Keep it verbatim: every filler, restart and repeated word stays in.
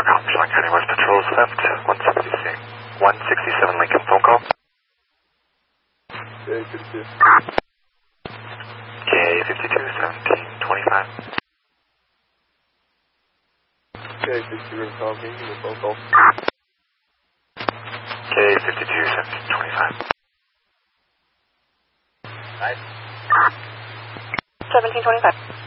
Starcom, Sean County West Patrols left, one sixty-six, one sixty-seven Lincoln phone call. K fifty-two. K fifty-two, seventeen twenty-five. K fifty-two, Tom, can you give me a phone call? K fifty-two, seventeen twenty-five. Nice. seventeen twenty-five.